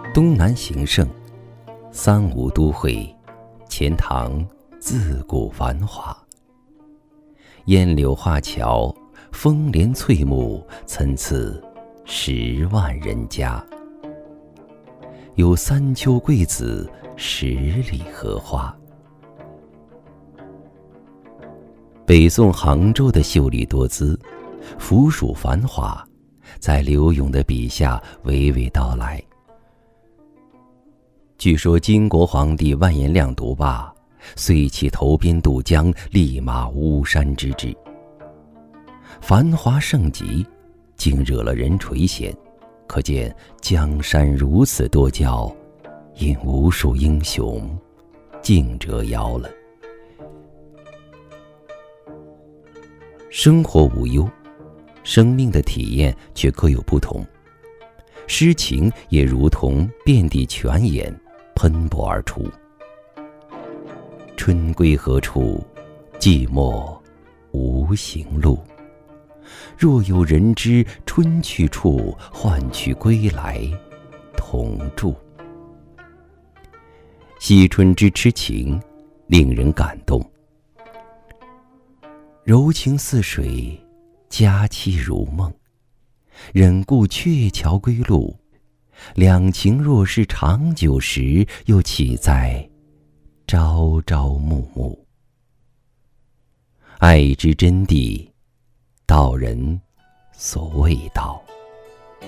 东南形胜，三吴都会，钱塘自古繁华。烟柳画桥，风帘翠幕，参差10万人家。有三秋桂子，10里荷花。北宋杭州的秀丽多姿，府属繁华，在柳永的笔下娓娓道来。据说金国皇帝完颜亮独罢，遂起投鞭渡江，立马巫山之志。繁华盛极，竟惹了人垂涎，可见江山如此多娇，因无数英雄竞折腰了。生活无忧，生命的体验却各有不同。诗情也如同遍地泉眼，喷薄而出。春归何处？寂寞无行路。若有人知春去处，换取归来同住。惜春之痴情，令人感动。柔情似水，佳期如梦。忍顾鹊桥归路，两情若是长久时，又岂在朝朝暮暮。爱之真谛，道人所谓道。